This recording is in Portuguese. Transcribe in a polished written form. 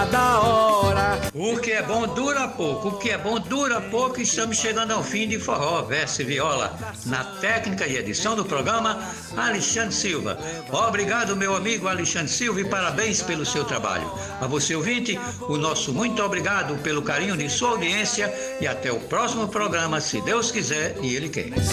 da hora. O que é bom dura pouco, o que é bom dura pouco. Estamos chegando ao fim de Forró, Verso e Viola. Na técnica e edição do programa, Alexandre Silva. Obrigado, meu amigo Alexandre Silva, e parabéns pelo seu trabalho. A você, ouvinte, o nosso muito obrigado pelo carinho de sua audiência e até o próximo programa, se Deus quiser e Ele quer.